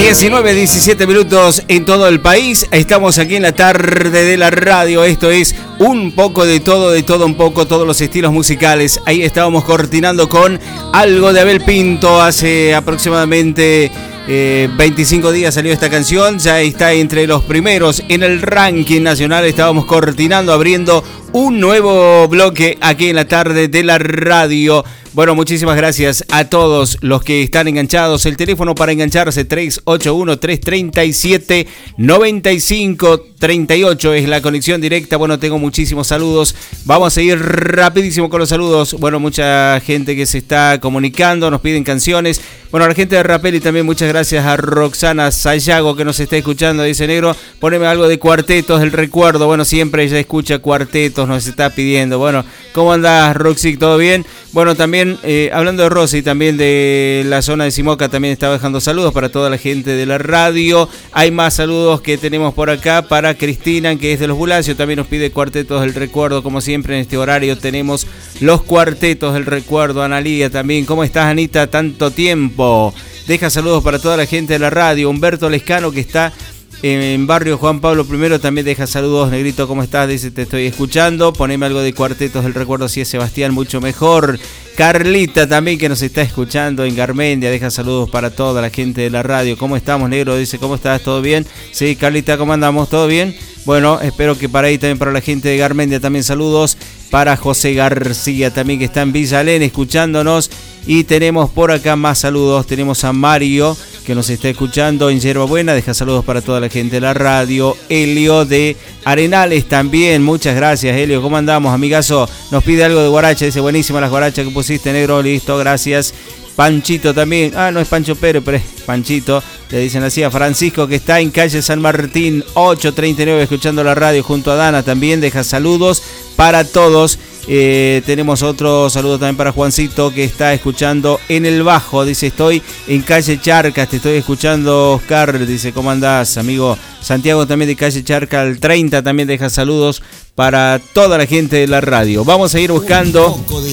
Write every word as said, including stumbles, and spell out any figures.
diecinueve, diecisiete minutos en todo el país. Estamos aquí en la tarde de la radio. Esto es un poco de todo, de todo un poco, todos los estilos musicales. Ahí estábamos cortinando con algo de Abel Pinto. Hace aproximadamente eh, veinticinco días salió esta canción. Ya está entre los primeros en el ranking nacional. Estábamos cortinando, abriendo un nuevo bloque aquí en la tarde de la radio. Bueno, muchísimas gracias a todos los que están enganchados. El teléfono para engancharse tres ocho uno, tres tres siete, nueve cinco tres ocho es la conexión directa. Bueno, tengo muchísimos saludos. Vamos a seguir rapidísimo con los saludos. Bueno, mucha gente que se está comunicando, nos piden canciones. Bueno, a la gente de Rapel y también muchas gracias a Roxana Sayago que nos está escuchando. Dice: negro, poneme algo de Cuartetos del Recuerdo. Bueno, siempre ella escucha Cuartetos, nos está pidiendo. Bueno, ¿cómo andás, Roxy? ¿Todo bien? Bueno, también eh, hablando de Rosy, también de la zona de Simoca, también estaba dejando saludos para toda la gente de la radio. Hay más saludos que tenemos por acá para Cristina, que es de los Bulacios, también nos pide Cuartetos del Recuerdo. Como siempre en este horario tenemos los Cuartetos del Recuerdo. Analía también, ¿cómo estás, Anita? Tanto tiempo. Deja saludos para toda la gente de la radio. Humberto Lescano, que está en barrio Juan Pablo primero, también deja saludos. Negrito, ¿cómo estás? Dice: te estoy escuchando, poneme algo de Cuartetos del Recuerdo, si es Sebastián, mucho mejor. Carlita también, que nos está escuchando en Garmendia, deja saludos para toda la gente de la radio. ¿Cómo estamos, negro? Dice: ¿cómo estás? ¿Todo bien? Sí, Carlita, ¿cómo andamos? ¿Todo bien? Bueno, espero que para ahí también para la gente de Garmendia también saludos. Para José García también, que está en Villa Elena escuchándonos. Y tenemos por acá más saludos. Tenemos a Mario, que nos está escuchando en Yerba Buena, deja saludos para toda la gente de la radio. Helio de Arenales también, muchas gracias, Helio. ¿Cómo andamos, amigazo? Nos pide algo de guaracha, dice: buenísimas las guarachas que pusiste, negro. Listo, gracias. Panchito también, ah, no es Pancho Pérez, pero es Panchito, le dicen así. A Francisco, que está en calle San Martín ocho treinta y nueve escuchando la radio junto a Dana, también deja saludos para todos. Eh, tenemos otro saludo también para Juancito, que está escuchando en el Bajo, dice: estoy en calle Charcas, te estoy escuchando, Oscar. Dice: ¿cómo andás, amigo? Santiago también de calle Charca al treinta también deja saludos para toda la gente de la radio. Vamos a ir buscando